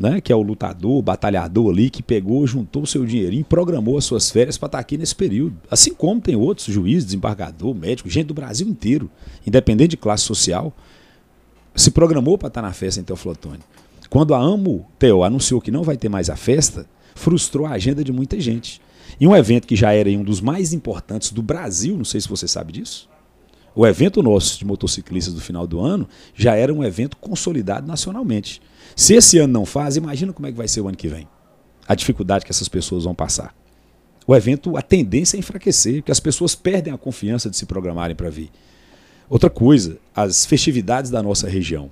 né, que é o lutador, o batalhador ali, que pegou, juntou o seu dinheirinho, programou as suas férias para estar aqui nesse período. Assim como tem outros, juiz, desembargador, médico, gente do Brasil inteiro, independente de classe social, se programou para estar na festa em Teoflotone. Quando a Amo Teo anunciou que não vai ter mais a festa, frustrou a agenda de muita gente. E um evento que já era um dos mais importantes do Brasil, não sei se você sabe disso, o evento nosso de motociclistas do final do ano já era um evento consolidado nacionalmente. Se esse ano não faz, imagina como é que vai ser o ano que vem. A dificuldade que essas pessoas vão passar. O evento, a tendência é enfraquecer, porque as pessoas perdem a confiança de se programarem para vir. Outra coisa, as festividades da nossa região.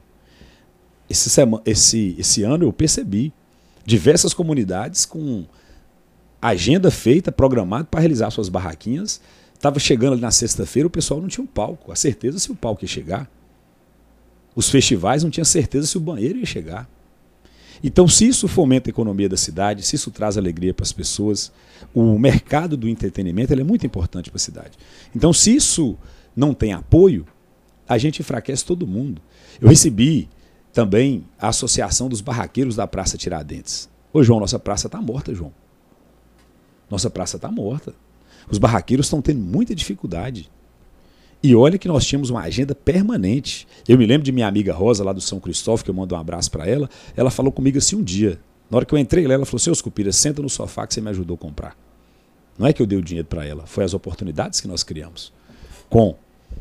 Esse ano eu percebi diversas comunidades com agenda feita, programada para realizar suas barraquinhas. Estava chegando ali na sexta-feira, o pessoal não tinha um palco, a certeza se o palco ia chegar. Os festivais não tinham certeza se o banheiro ia chegar. Então, se isso fomenta a economia da cidade, se isso traz alegria para as pessoas, o mercado do entretenimento ele é muito importante para a cidade. Então, se isso não tem apoio, a gente enfraquece todo mundo. Eu recebi também a Associação dos Barraqueiros da Praça Tiradentes. Ô, João, nossa praça está morta, João. Nossa praça está morta. Os barraqueiros estão tendo muita dificuldade. E olha que nós tínhamos uma agenda permanente. Eu me lembro de minha amiga Rosa, lá do São Cristóvão, que eu mando um abraço para ela. Ela falou comigo assim um dia. Na hora que eu entrei lá, ela falou: seu Scupira, senta no sofá que você me ajudou a comprar. Não é que eu dei o dinheiro para ela, foi as oportunidades que nós criamos. Com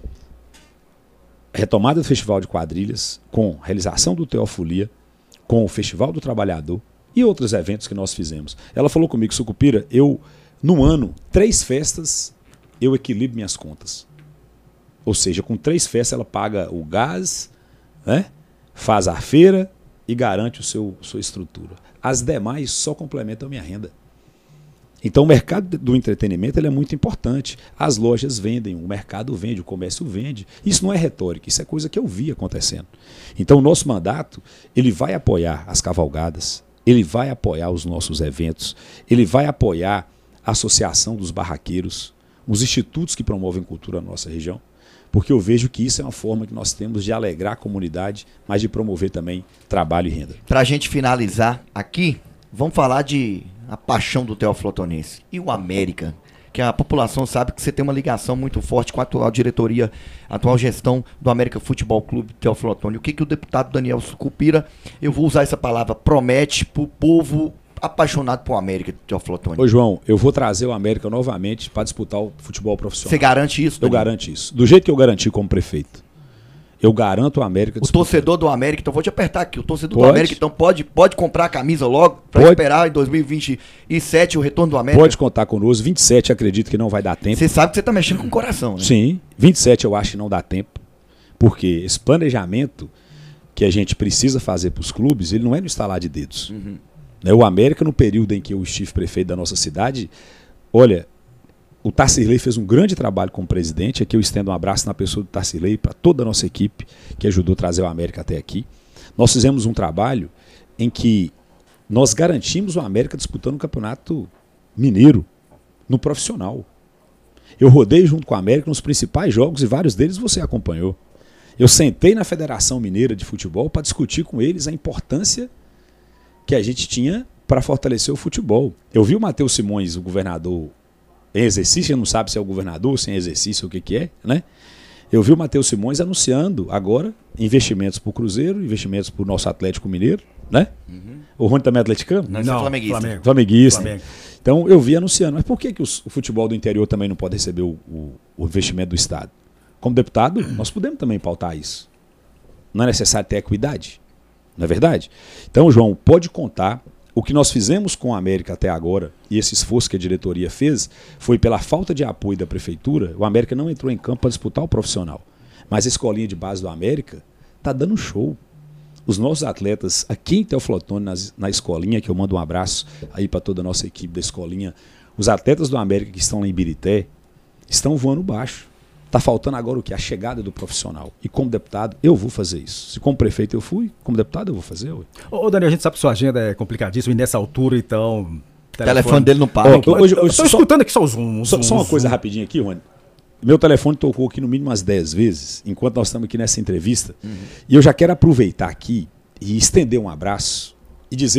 retomada do Festival de Quadrilhas, com realização do Teofolia, com o Festival do Trabalhador e outros eventos que nós fizemos. Ela falou comigo: Sucupira, no ano, 3 festas, eu equilibro minhas contas. Ou seja, com 3 festas ela paga o gás, né, faz a feira e garante sua estrutura. As demais só complementam a minha renda. Então o mercado do entretenimento ele é muito importante. As lojas vendem, o mercado vende, o comércio vende. Isso não é retórica, isso é coisa que eu vi acontecendo. Então o nosso mandato ele vai apoiar as cavalgadas, ele vai apoiar os nossos eventos, ele vai apoiar a Associação dos Barraqueiros, os institutos que promovem cultura na nossa região, porque eu vejo que isso é uma forma que nós temos de alegrar a comunidade, mas de promover também trabalho e renda. Para a gente finalizar aqui, vamos falar de a paixão do teoflotonense e o América, que a população sabe que você tem uma ligação muito forte com a atual diretoria, a atual gestão do América Futebol Clube Teoflotone. O que o deputado Daniel Sucupira, eu vou usar essa palavra, promete para o povo apaixonado por América Teoflotone? Ô João, eu vou trazer o América novamente para disputar o futebol profissional. Você garante isso, Daniel? Eu garanto isso. Do jeito que eu garanti como prefeito. Eu garanto o América. O torcedor do América, então vou te apertar aqui, o torcedor do América então pode comprar a camisa logo para esperar em 2027 o retorno do América? Pode contar conosco. 27 acredito que não vai dar tempo. Você sabe que você está mexendo com o coração, né? Sim, 27 eu acho que não dá tempo, porque esse planejamento que a gente precisa fazer para os clubes, ele não é no estalar de dedos. Uhum. O América, no período em que eu estive prefeito da nossa cidade, olha, o Tarcísio fez um grande trabalho como presidente. Aqui eu estendo um abraço na pessoa do Tarcísio para toda a nossa equipe que ajudou a trazer o América até aqui. Nós fizemos um trabalho em que nós garantimos o América disputando o Campeonato Mineiro no profissional. Eu rodei junto com o América nos principais jogos e vários deles você acompanhou. Eu sentei na Federação Mineira de Futebol para discutir com eles a importância que a gente tinha para fortalecer o futebol. Eu vi o Matheus Simões, o governador em exercício, não sabe se é o governador, se é em exercício, o que é, né? Eu vi o Matheus Simões anunciando agora investimentos para o Cruzeiro, investimentos para o nosso Atlético Mineiro, né? Uhum. O Rony também é atleticano? Não, é flamenguista. Flamenguista. Flamengo. Então eu vi anunciando, mas por que o futebol do interior também não pode receber o investimento do Estado? Como deputado, nós podemos também pautar isso. Não é necessário ter equidade, não é verdade? Então, João, pode contar. O que nós fizemos com a América até agora, e esse esforço que a diretoria fez, foi pela falta de apoio da prefeitura. O América não entrou em campo para disputar o profissional. Mas a escolinha de base do América está dando show. Os nossos atletas aqui em Teoflotone, na escolinha, que eu mando um abraço aí para toda a nossa equipe da escolinha, os atletas do América que estão lá em Birité, estão voando baixo. Está faltando agora o quê? A chegada do profissional. E como deputado, eu vou fazer isso. Se como prefeito eu fui, como deputado eu vou fazer. Ô Daniel, a gente sabe que sua agenda é complicadíssima e nessa altura, então... O telefone dele não para. Eu estou escutando aqui só os Só uma coisa rapidinho aqui, Rony. Meu telefone tocou aqui no mínimo umas 10 vezes, enquanto nós estamos aqui nessa entrevista. Uhum. E eu já quero aproveitar aqui e estender um abraço e dizer